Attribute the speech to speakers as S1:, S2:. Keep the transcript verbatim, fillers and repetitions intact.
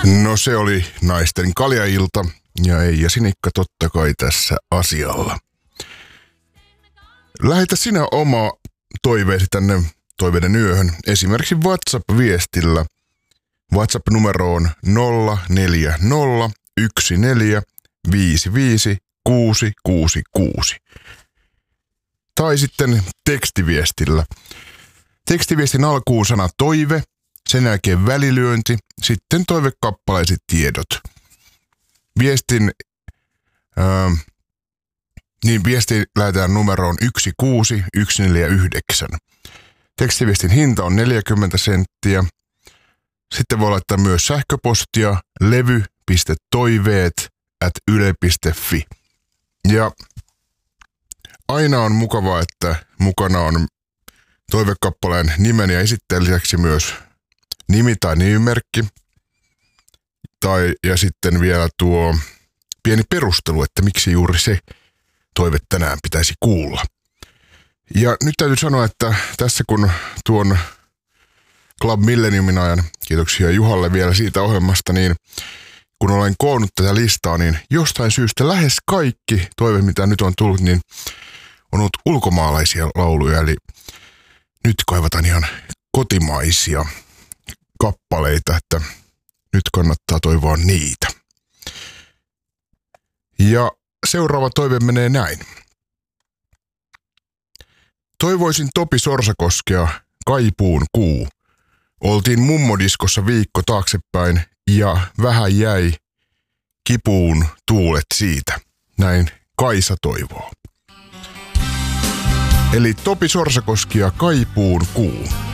S1: No se oli naisten kaljailta ja Eija Sinikka totta kai tässä asialla. Lähetä sinä oma toiveesi tänne toiveiden yöhön esimerkiksi WhatsApp-viestillä. WhatsApp-numero on nolla neljä nolla yksi neljä viisi viisi kuusi kuusi kuusi. Tai sitten tekstiviestillä. Tekstiviestin alkuun sana toive, sen jälkeen välilyönti, sitten toivekappaleesi tiedot. Viestin, äh, niin viesti lähetään numeroon yksi kuusi yksi neljä yhdeksän. Tekstiviestin hinta on neljäkymmentä senttiä. Sitten voi laittaa myös sähköpostia levy piste toiveet ät yle piste fi. Ja aina on mukavaa, että mukana on toivekappaleen nimen ja esittäjän lisäksi myös nimi tai nimimerkki. Tai, ja sitten vielä tuo pieni perustelu, että miksi juuri se toive tänään pitäisi kuulla. Ja nyt täytyy sanoa, että tässä kun tuon Club Millenniumin ajan, kiitoksia Juhalle vielä siitä ohjelmasta, niin kun olen koonnut tätä listaa, niin jostain syystä lähes kaikki toive, mitä nyt on tullut, niin on ollut ulkomaalaisia lauluja, eli nyt kaivataan ihan kotimaisia kappaleita, että nyt kannattaa toivoa niitä. Ja seuraava toive menee näin. Toivoisin Topi Sorsakoskea Kaipuun kuu. Oltiin mummodiskossa viikko taaksepäin ja vähän jäi kipuun tuulet siitä. Näin Kaisa toivoo. Eli Topi Sorsakoski ja Kaipuun kuu.